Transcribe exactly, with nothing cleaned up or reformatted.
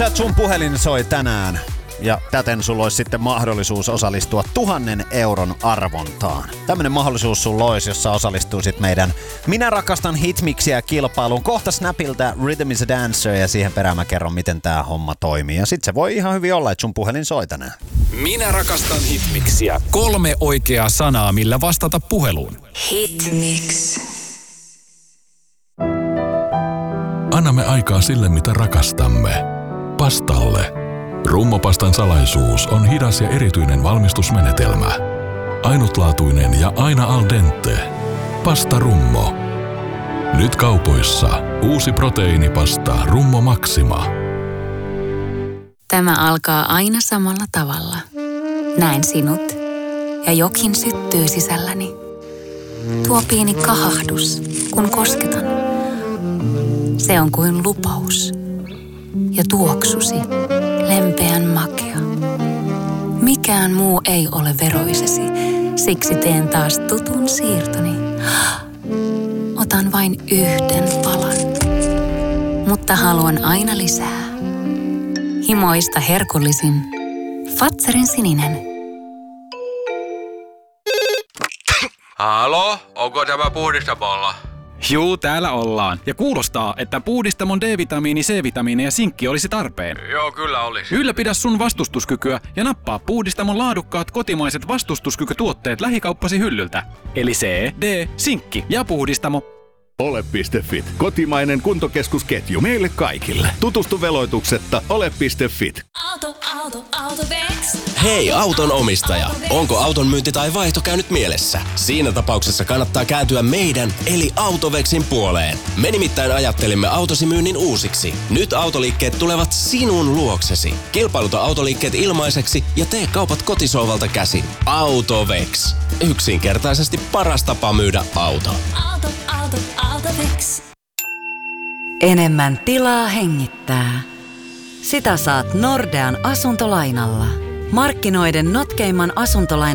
Sun puhelin soi tänään ja täten sulla olisi sitten mahdollisuus osallistua tuhannen euron arvontaan. Tämmönen mahdollisuus sulla olisi, jos sä osallistuisit meidän Minä rakastan hitmixiä kilpailuun. Kohta Snapilta Rhythm is a Dancer ja siihen perään mä kerron, miten tää homma toimii. Ja sit se voi ihan hyvin olla, että sun puhelin soi tänään. Minä rakastan hitmixiä. Kolme oikeaa sanaa, millä vastata puheluun. Hitmix. Annamme aikaa sille, mitä rakastamme. Pastalle. Rummopastan salaisuus on hidas ja erityinen valmistusmenetelmä. Ainutlaatuinen ja aina al dente. Pasta Rummo. Nyt kaupoissa uusi proteiinipasta Rummo Maxima. Tämä alkaa aina samalla tavalla. Näen sinut ja jokin syttyy sisälläni. Tuo pieni kahahdus, kun kosketan. Se on kuin lupaus. Ja tuoksusi, lempeän makea. Mikään muu ei ole veroisesi, siksi teen taas tutun siirtoni. Otan vain yhden palan, mutta haluan aina lisää. Himoista herkullisin Fazerin sininen. Halo, onko tämä puhdistamolla? Juu, täällä ollaan. Ja kuulostaa, että puhdistamon D-vitamiini, C-vitamiini ja sinkki olisi tarpeen. Joo, kyllä olisi. Ylläpidä sun vastustuskykyä ja nappaa puhdistamon laadukkaat kotimaiset vastustuskykytuotteet lähikauppasi hyllyltä. Eli C, D, sinkki ja puhdistamo. Ole piste fit. Kotimainen kuntokeskusketju meille kaikille. Tutustu veloituksetta ole piste fit. Auto, auto, Autovex. Hei auton omistaja, onko auton myynti tai vaihto käynyt mielessä? Siinä tapauksessa kannattaa kääntyä meidän eli Autovexin puoleen. Me nimittäin ajattelimme autosi myynnin uusiksi. Nyt autoliikkeet tulevat sinun luoksesi. Kilpailuta autoliikkeet ilmaiseksi ja tee kaupat kotisohvalta käsin. Autovex. Yksinkertaisesti paras tapa myydä auto. Auto, auto, Autovex. Enemmän tilaa hengittää. Sitä saat Nordean asuntolainalla. Markkinoiden notkeimman asuntolain